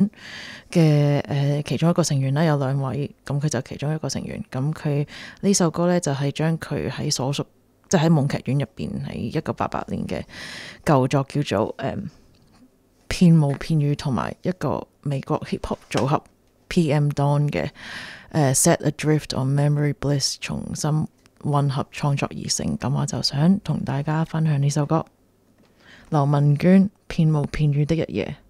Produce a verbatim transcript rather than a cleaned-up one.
嘅誒、呃、其中一個成員啦，有兩位，咁佢就其中一個成員。咁佢呢首歌呢，就係、是、將佢喺所屬即係喺夢劇院入邊喺一九八八年嘅舊作叫做誒、嗯、片舞片語，同埋一個美國 hip hop 組合 P M Dawn 嘅誒、呃、Set Adrift on Memory Bliss 重新混合創作而成。咁我就想同大家分享呢首歌，劉文娟片舞片語的一夜。